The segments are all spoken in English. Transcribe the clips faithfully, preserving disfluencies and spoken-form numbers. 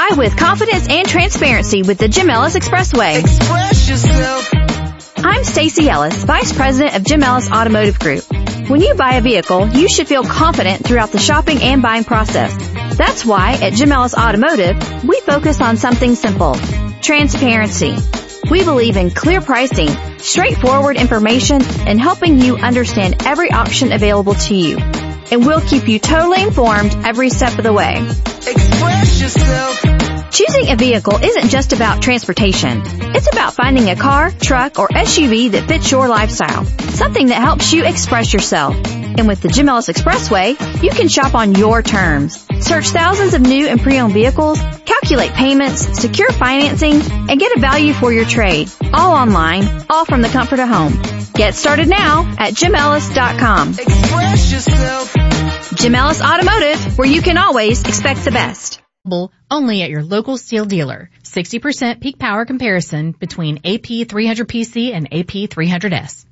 Buy with confidence and transparency with the Jim Ellis Expressway. Express yourself. I'm Stacey Ellis, Vice President of Jim Ellis Automotive Group. When you buy a vehicle, you should feel confident throughout the shopping and buying process. That's why at Jim Ellis Automotive, we focus on something simple: transparency. We believe in clear pricing, straightforward information, and helping you understand every option available to you. And we'll keep you totally informed every step of the way. Express yourself. Choosing a vehicle isn't just about transportation. It's about finding a car, truck, or S U V that fits your lifestyle. Something that helps you express yourself. And with the Jim Ellis Expressway, you can shop on your terms. Search thousands of new and pre-owned vehicles, calculate payments, secure financing, and get a value for your trade. All online, all from the comfort of home. Get started now at jim ellis dot com. Express yourself. Jim Ellis Automotive, where you can always expect the best. Only at your local Steel dealer. sixty percent peak power comparison between A P three hundred P C and A P three hundred S.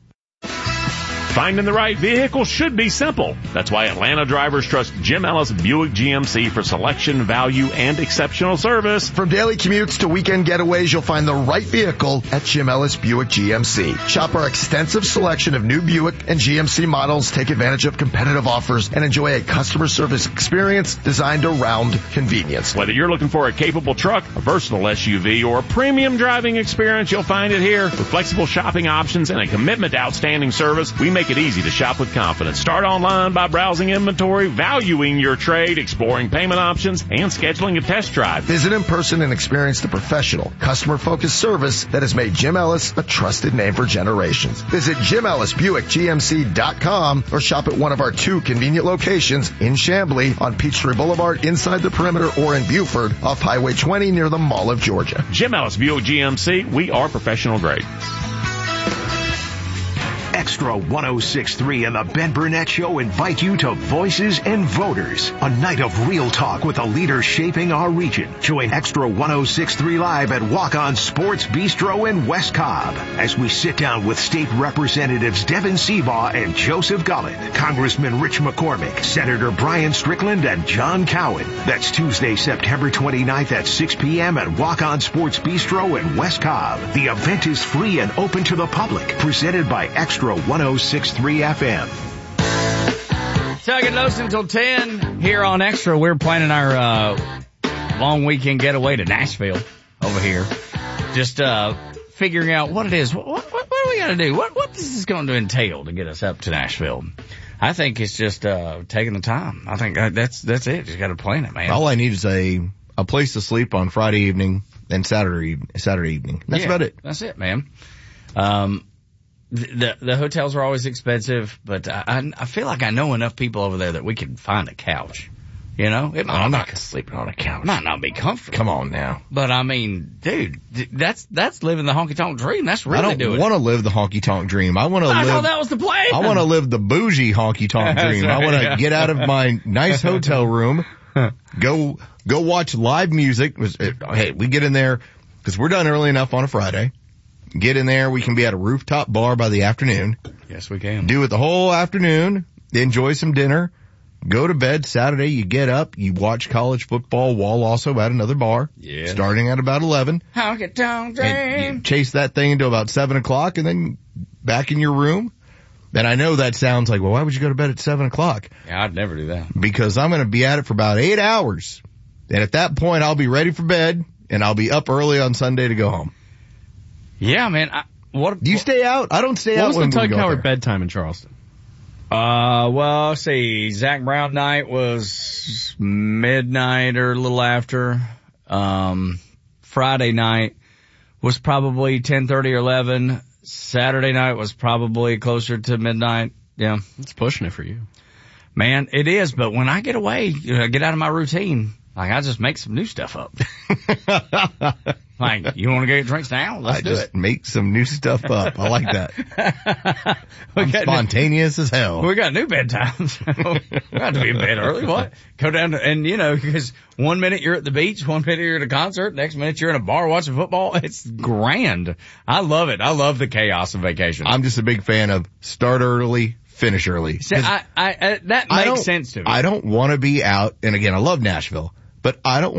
Finding the right vehicle should be simple. That's why Atlanta drivers trust Jim Ellis Buick G M C for selection, value, and exceptional service. From daily commutes to weekend getaways, you'll find the right vehicle at Jim Ellis Buick G M C. Shop our extensive selection of new Buick and G M C models, take advantage of competitive offers, and enjoy a customer service experience designed around convenience. Whether you're looking for a capable truck, a versatile S U V, or a premium driving experience, you'll find it here. With flexible shopping options and a commitment to outstanding service, we make it easy to shop with confidence. Start online by browsing inventory, valuing your trade, exploring payment options, and scheduling a test drive. Visit in person and experience the professional, customer-focused service that has made Jim Ellis a trusted name for generations. Visit Jim Ellis Buick G M C dot com or shop at one of our two convenient locations in Chamblee on Peachtree Boulevard inside the perimeter, or in Buford off Highway twenty near the Mall of Georgia. Jim Ellis Buick G M C, we are professional grade. Extra one oh six point three and the Ben Burnett Show invite you to Voices and Voters, a night of real talk with the leaders shaping our region. Join Extra one oh six point three live at Walk-On Sports Bistro in West Cobb as we sit down with State Representatives Devin Seabaugh and Joseph Gullett, Congressman Rich McCormick, Senator Brian Strickland, and John Cowan. That's Tuesday, September twenty-ninth at six p.m. at Walk-On Sports Bistro in West Cobb. The event is free and open to the public, presented by Extra one oh six point three F M. Tug and Los until ten here on Extra. We're planning our uh long weekend getaway to Nashville over here. Just uh figuring out what it is. What, what, what do we got to do? What, what is this going to entail to get us up to Nashville? I think it's just uh taking the time. I think that's that's it. Just got to plan it, man. All I need is a a place to sleep on Friday evening and Saturday Saturday evening. That's yeah, about it. That's it, man. Um. The the hotels are always expensive, but I I feel like I know enough people over there that we can find a couch. You know, it might I'm not not sleeping on a couch. might not be comfortable. Come on now. But I mean, dude, that's that's living the honky tonk dream. That's really I don't doing. want to live the honky tonk dream. I want to I live. thought that was the plan. I want to live the bougie honky tonk dream. Right, I want to yeah. get out of my nice hotel room, go go watch live music. Hey, we get in there because we're done early enough on a Friday. Get in there. We can be at a rooftop bar by the afternoon. Yes, we can. Do it the whole afternoon. Enjoy some dinner. Go to bed. Saturday, you get up. You watch college football while also at another bar. Yeah. Starting at about eleven. Honky tonk dream. And you chase that thing until about seven o'clock and then back in your room. And I know that sounds like, well, why would you go to bed at seven o'clock? Yeah, I'd never do that. Because I'm going to be at it for about eight hours. And at that point, I'll be ready for bed and I'll be up early on Sunday to go home. Yeah, man. I, what do you stay out? I don't stay what out. What when was the we Tug go Howard there. bedtime in Charleston? Uh, well, let's see. Zach Brown night was midnight or a little after. Um, Friday night was probably ten thirty or eleven. Saturday night was probably closer to midnight. Yeah. It's pushing it for you. Man, it is. But when I get away, you know, I get out of my routine, like I just make some new stuff up. Like, you want to get drinks now? Let's I do just it. make some new stuff up. I like that. we I'm got spontaneous new, as hell. We got new bedtimes. We have to be in bed early. What? Go down to, and you know, because one minute you're at the beach, one minute you're at a concert, next minute you're in a bar watching football. It's grand. I love it. I love the chaos of vacation. I'm just a big fan of start early, finish early. See, I, I, I, that I makes don't- sense to me. I don't want to be out, and again, I love Nashville, but I don't